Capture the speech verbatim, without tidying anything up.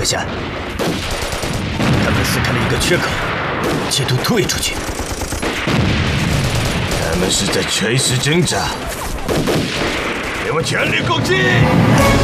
阁下，他们撕开了一个缺口，企图退出去。 他们是在垂死挣扎，给我全力攻击！